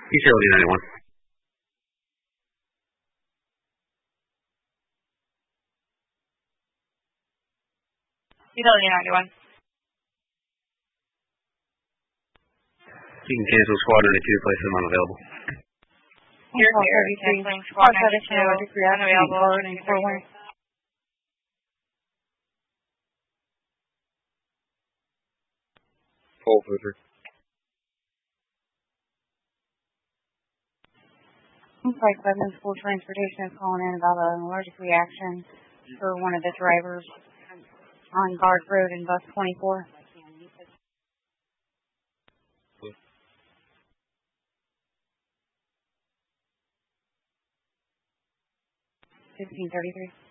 Utility 91. Utility 91. You can cancel squad 92 to place them unavailable. You're canceling squad 92, unavailable, and 41. Full Hoover. Pike Lebanon School Transportation is calling in about an allergic reaction for one of the drivers on Guard Road in bus 24. 1533.